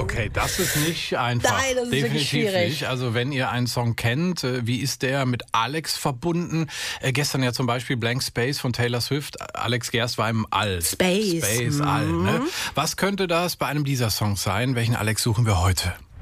Okay, das ist nicht einfach. Nein, das ist wirklich schwierig. Nicht. Also wenn ihr einen Song kennt, wie ist der mit Alex verbunden? Gestern ja zum Beispiel Blank Space von Taylor Swift. Alex Gerst war im All. Space. All. Ne? Was könnte das bei einem dieser Songs sein? Welchen Alex suchen wir heute?